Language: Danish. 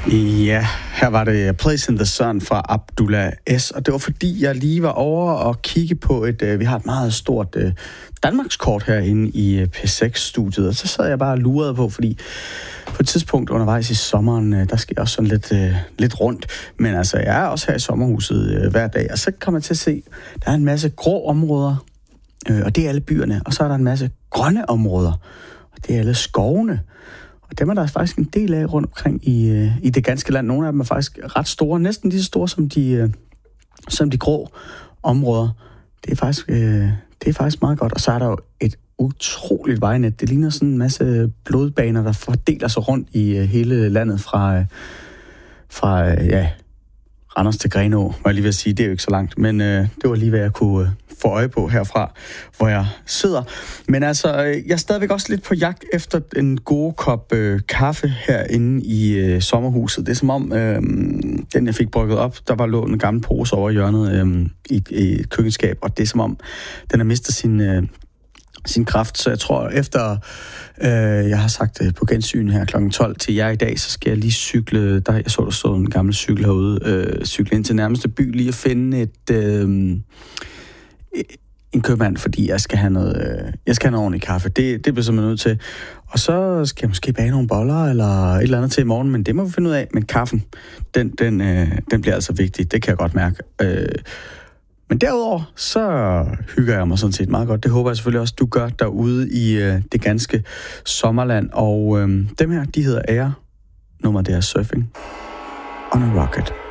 Ja, her var det Place in the Sun fra Abdullah S. Og det var fordi, jeg lige var over og kigge på vi har et meget stort Danmarkskort herinde i P6-studiet. Og så sad jeg bare og lurede på, fordi på et tidspunkt undervejs i sommeren, der skal jeg også sådan lidt rundt. Men altså, jeg er også her i sommerhuset hver dag, og så kommer jeg til at se, der er en masse grå områder, og det er alle byerne. Og så er der en masse grønne områder, og det er alle skovene. Og dem er der faktisk en del af rundt omkring i det ganske land. Nogle af dem er faktisk ret store, næsten lige så store som de grå områder. Det er faktisk meget godt. Og så er der jo et utroligt vejnet. Det ligner sådan en masse blodbaner, der fordeler sig rundt i hele landet fra Randers til Grenaa, var jeg lige ved at sige. Det er jo ikke så langt, men det var lige, hvad jeg kunne få øje på herfra, hvor jeg sidder. Men altså, jeg er stadigvæk også lidt på jagt efter en god kop kaffe herinde i sommerhuset. Det er som om, den jeg fik brygget op, der var lå en gammel pose over hjørnet i et køkkenskab, og det er som om, den har mistet sin kraft. Så jeg tror, efter jeg har sagt på gensyn her kl. 12 til jer i dag, så skal jeg lige cykle. Jeg så, der stod en gammel cykel herude. Cykle ind til nærmeste by, lige at finde en købmand, fordi jeg skal have noget ordentligt kaffe. Det bliver simpelthen nødt til. Og så skal jeg måske bage nogle boller eller et eller andet til i morgen, men det må vi finde ud af. Men kaffen, den bliver altså vigtig. Det kan jeg godt mærke. Men derudover, så hygger jeg mig sådan set meget godt. Det håber jeg selvfølgelig også, du gør derude i det ganske sommerland. Og dem her, de hedder Air. Nummeret det er Surfing on a Rocket.